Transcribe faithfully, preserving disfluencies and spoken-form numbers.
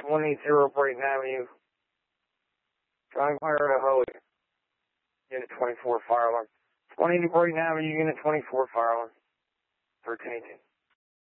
one eighty Brayton Avenue, Drive Fire to Hoey, Unit twenty-four, fire alarm. one eighty Brayton Avenue, Unit twenty-four, fire alarm. thirteen eighteen.